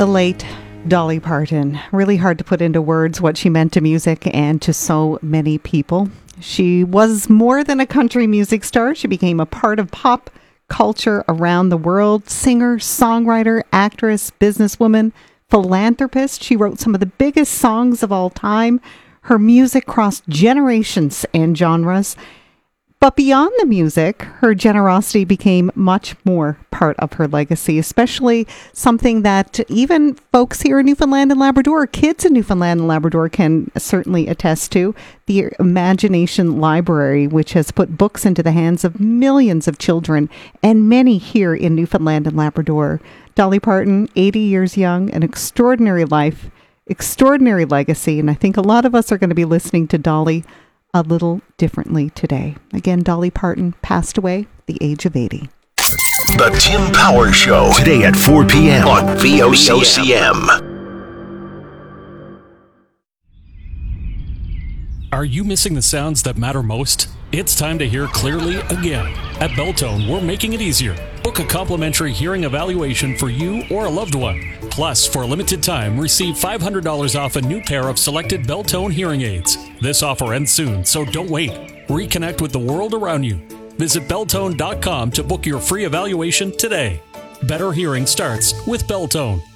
The late Dolly Parton. Really hard to put into words what she meant to music and to so many people. She was more than a country music star. She became a part of pop culture around the world. Singer, songwriter, actress, businesswoman, philanthropist. She wrote some of the biggest songs of all time. Her music crossed generations and genres. But beyond the music, her generosity became much more part of her legacy, especially something that even folks here in Newfoundland and Labrador, kids in Newfoundland and Labrador can certainly attest to. The Imagination Library, which has put books into the hands of millions of children and many here in Newfoundland and Labrador. Dolly Parton, 80 years young, an extraordinary life, extraordinary legacy, and I think a lot of us are going to be listening to Dolly a little differently today. Again, Dolly Parton passed away at the age of 80. The Tim Power Show, today at 4 p.m. on VOCM. Are you missing the sounds that matter most? It's time to hear clearly again. At Beltone, we're making it easier. Book a complimentary hearing evaluation for you or a loved one. Plus, for a limited time, receive $500 off a new pair of selected Beltone hearing aids. This offer ends soon, so don't wait. Reconnect with the world around you. Visit Beltone.com to book your free evaluation today. Better hearing starts with Beltone.